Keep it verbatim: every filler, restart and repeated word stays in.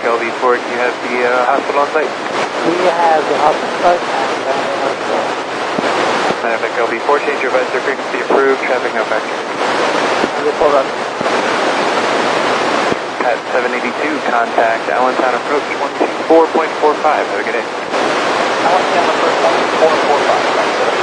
L V four, do you have the uh, hospital on site? We have the hospital site and Pacific L V four, change your vector frequency approved, traffic no factor. report up. Pat seven eighty-two, contact Allentown approach one two four point four five. Have a good day. Allentown approach one two four point four five.